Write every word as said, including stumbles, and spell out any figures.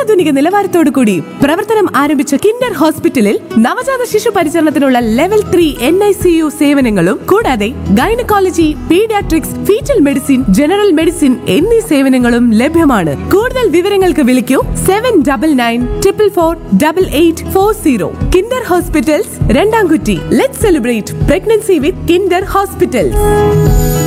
അത്യാധുനിക നിലവാരത്തോടു കൂടി പ്രവർത്തനം ആരംഭിച്ച കിൻഡർ ഹോസ്പിറ്റലിൽ നവജാത ശിശു പരിചരണത്തിനുള്ള level three N I C U സേവനങ്ങളും കൂടാതെ gynaecology, paediatrics, fetal medicine, general medicine എന്നീ സേവനങ്ങളും ലഭ്യമാണ്. കൂടുതൽ വിവരങ്ങൾക്ക് വിളിക്കൂ seven double nine triple four double eight four zero. Kinder hospitals രണ്ടാംകുറ്റി. Let celebrate pregnancy വിത്ത് കിൻഡർ ഹോസ്പിറ്റൽസ്.